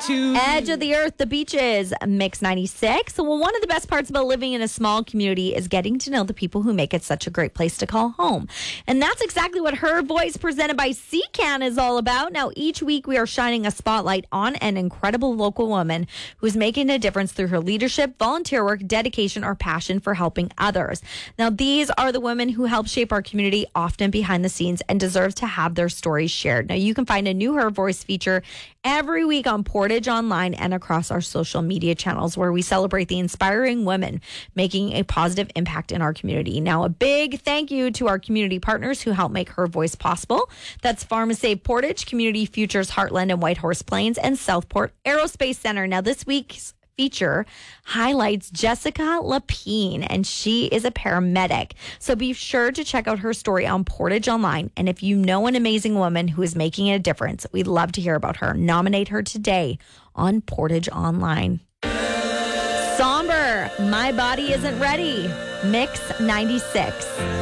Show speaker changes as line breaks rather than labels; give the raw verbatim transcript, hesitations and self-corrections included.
to
Edge of the Earth, the beaches, Mix ninety-six. Well, one of the best parts about living in a small community is getting to know the people who make it such a great place to call home. And that's exactly what Her Voice, presented by C CAN, is all about. Now, each week we are shining a spotlight on an incredible local woman who's making a difference through her leadership, volunteer work, dedication, or passion for helping others. Now, these are the women who help shape our community, often behind the scenes, and deserve to have their stories shared. Now, you can find a new Her Voice feature every week on Portage Online and across our social media channels, where we celebrate the inspiring women making a positive impact in our community. Now, a big thank you to our community partners who help make Her Voice possible. That's PharmaSave Portage, Community Futures Heartland and Whitehorse Plains, and Southport Aerospace Center. Now, this week's feature highlights Jessica Lapine, and she is a paramedic. So be sure to check out her story on Portage Online. And if you know an amazing woman who is making a difference, we'd love to hear about her. Nominate her today on Portage Online. Somber, My Body Isn't Ready, Mix ninety-six.